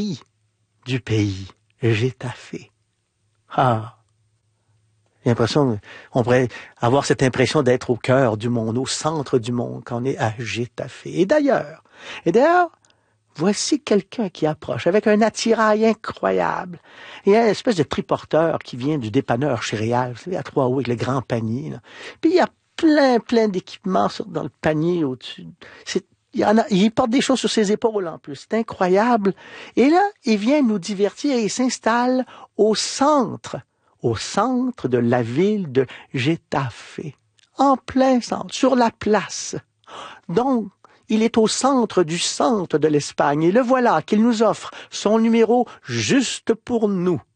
périphérie du pays, Gétafé. Ah! J'ai l'impression qu'on pourrait avoir cette impression d'être au cœur du monde, au centre du monde, quand on est à Gétafé. Et d'ailleurs, voici quelqu'un qui approche avec un attirail incroyable. Il y a une espèce de triporteur qui vient du dépanneur chez Réal, vous savez, à Trois-Hauts, avec le grand panier, là. Puis il y a plein d'équipements dans le panier au-dessus. Il porte des choses sur ses épaules en plus. C'est incroyable. Et là, il vient nous divertir et il s'installe au centre de la ville de Gétafé. En plein centre, sur la place. Donc, il est au centre du centre de l'Espagne. Et le voilà qu'il nous offre son numéro juste pour nous.